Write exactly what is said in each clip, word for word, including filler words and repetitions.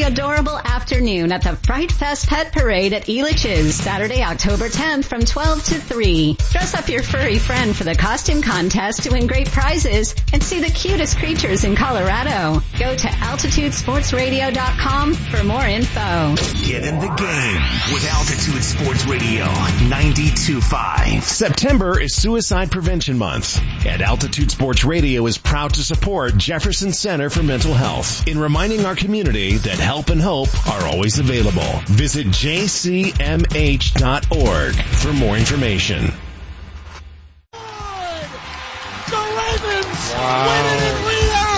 adorable afternoon at the Fright Fest Pet Parade at Elitch's, Saturday, October tenth from twelve to three. Dress up your furry friend for the costume contest to win great prizes and see the cutest creatures in Colorado. Go to altitude sports radio dot com for more info. Get in the game with Altitude Sports Radio ninety-two point five. September is Suicide Prevention Month, and Altitude Sports Radio is proud to support Jefferson Center for Mental Health in reminding our community that help and hope are always available. Visit j c m h dot org for more information. The Ravens wow. win it in Rio!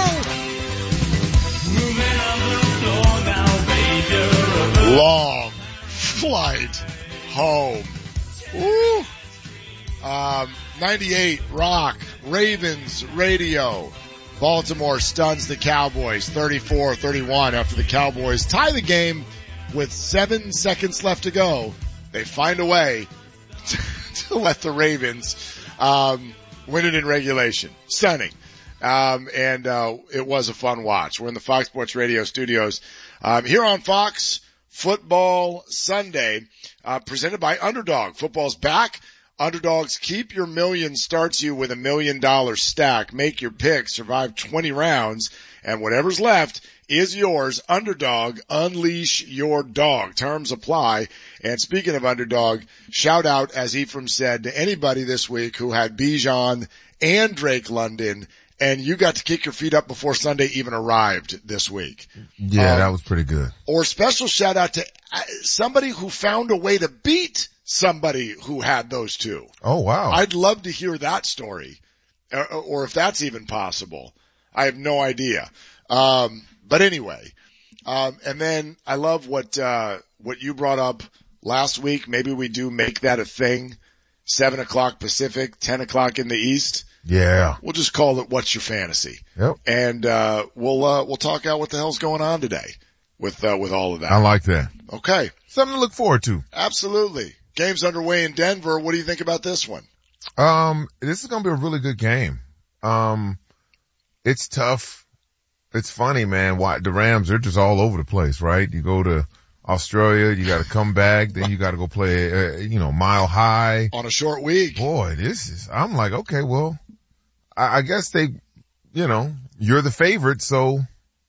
Long flight home. Ooh. Um, ninety-eight Rock, Ravens Radio. Baltimore stuns the Cowboys thirty-four thirty-one after the Cowboys tie the game with seven seconds left to go. They find a way to, to let the Ravens um, win it in regulation. Stunning. Um, and uh, it was a fun watch. We're in the Fox Sports Radio studios um, here on Fox Football Sunday, uh, presented by Underdog. Football's back. Underdogs Keep Your Million starts you with a million dollar stack. Make your pick, survive twenty rounds, and whatever's left is yours. Underdog, unleash your dog. Terms apply. And speaking of Underdog, shout out, as Ephraim said, to anybody this week who had Bijan and Drake London, and you got to kick your feet up before Sunday even arrived this week. Yeah, um, that was pretty good. Or special shout out to somebody who found a way to beat somebody who had those two. Oh, wow. I'd love to hear that story, or, or if that's even possible. I have no idea. Um, but anyway, um, and then I love what, uh, what you brought up last week. Maybe we do make that a thing. Seven o'clock Pacific, ten o'clock in the East. Yeah. We'll just call it What's Your Fantasy? Yep. And, uh, we'll, uh, we'll talk out what the hell's going on today with, uh, with all of that. I like that. Okay. Something to look forward to. Absolutely. Game's underway in Denver. What do you think about this one? Um, this is going to be a really good game. Um, it's tough. It's funny, man. Why the Rams, they're just all over the place, right? You go to Australia, you got to come back, then you got to go play, uh, you know, Mile High on a short week. Boy, this is, I'm like, okay, well, I, I guess they, you know, you're the favorite, so,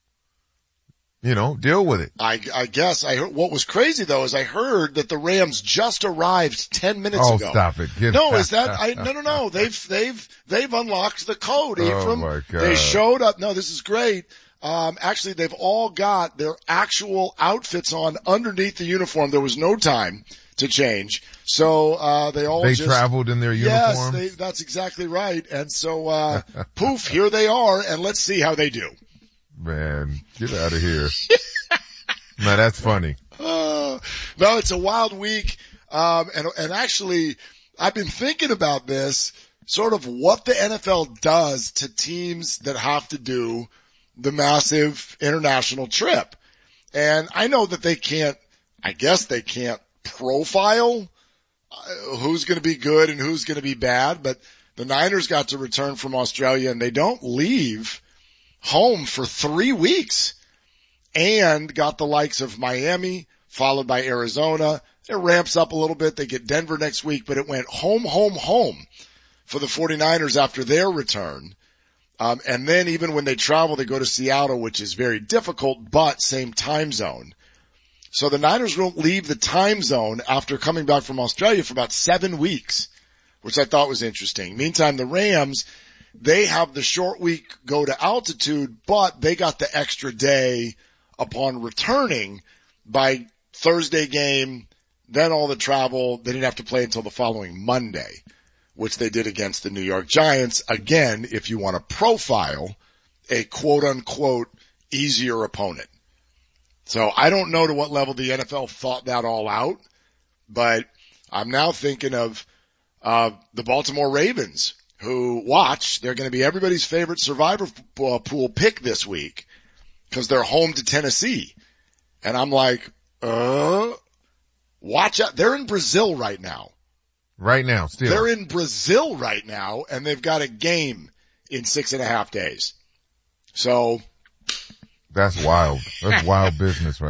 you know, deal with it. I, I guess I heard, what was crazy though is I heard that the Rams just arrived ten minutes oh, ago. Oh, stop it. Get no, is that, I, no, no, no. They've, they've, they've unlocked the code, Ephraim. Oh my God. They showed up. No, this is great. Um, actually they've all got their actual outfits on underneath the uniform. There was no time to change. So, uh, they all They just, traveled in their uniforms? Yes, they, that's exactly right. And so, uh, poof, here they are, and let's see how they do. Man, get out of here. Man, that's funny. Uh, no, it's a wild week. Um, and, and actually, I've been thinking about this, sort of what the N F L does to teams that have to do the massive international trip. And I know that they can't, I guess they can't profile uh, who's going to be good and who's going to be bad, but the Niners got to return from Australia and they don't leave home for three weeks and got the likes of Miami followed by Arizona. It ramps up a little bit. They get Denver next week, but it went home, home, home for the 49ers after their return. Um, and then even when they travel, they go to Seattle, which is very difficult, but same time zone. So the Niners won't leave the time zone after coming back from Australia for about seven weeks, which I thought was interesting. Meantime, the Rams, they have the short week go to altitude, but they got the extra day upon returning by Thursday game, then all the travel. They didn't have to play until the following Monday, which they did against the New York Giants. Again, if you want to profile a quote unquote easier opponent. So I don't know to what level the N F L thought that all out, but I'm now thinking of, uh, the Baltimore Ravens, who watch, they're going to be everybody's favorite survivor pool pick this week because they're home to Tennessee. And I'm like, uh, watch out. They're in Brazil right now. Right now, still. They're in Brazil right now, and they've got a game in six and a half days. So. That's wild. That's wild business right